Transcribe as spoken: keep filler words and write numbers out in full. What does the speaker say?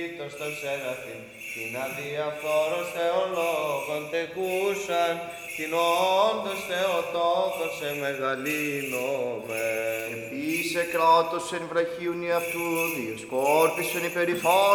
Στο Σεραφείμ, την αδιαφθόρος θεολόγων τεκούσαν, την όντως Θεοτόκον σε μεγαλύνομαι. Επίσε κράτος εν βραχίουνι αυτού, διεσκόρπισον υπερηφάνων